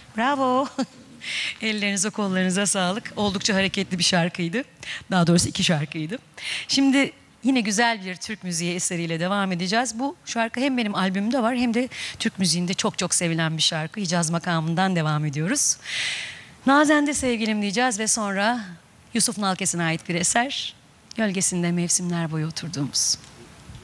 Bravo. Ellerinize kollarınıza sağlık. Oldukça hareketli bir şarkıydı. Daha doğrusu iki şarkıydı. Şimdi yine güzel bir Türk müziği eseriyle devam edeceğiz. Bu şarkı hem benim albümümde var hem de Türk müziğinde çok çok sevilen bir şarkı. Hicaz makamından devam ediyoruz. Nazende sevgilim diyeceğiz ve sonra Yusuf Nalkes'ine ait bir eser. Gölgesinde mevsimler boyu oturduğumuz.